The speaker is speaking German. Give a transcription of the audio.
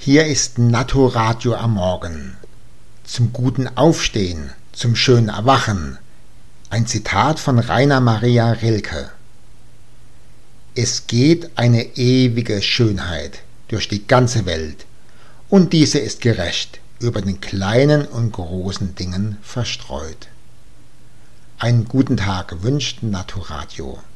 Hier ist Naturadio am Morgen. Zum guten Aufstehen, zum schönen Erwachen. Ein Zitat von Rainer Maria Rilke. Es geht eine ewige Schönheit durch die ganze Welt, und diese ist gerecht, über den kleinen und großen Dingen verstreut. Einen guten Tag wünscht Naturadio.